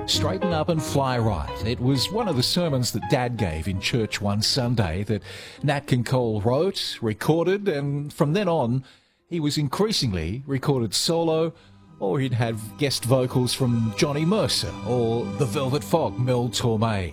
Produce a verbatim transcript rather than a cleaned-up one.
Straighten up and fly right. It was one of the sermons that Dad gave in church one Sunday that Nat King Cole wrote, recorded, and from then on, he was increasingly recorded solo, or he'd have guest vocals from Johnny Mercer or the Velvet Fog, Mel Torme.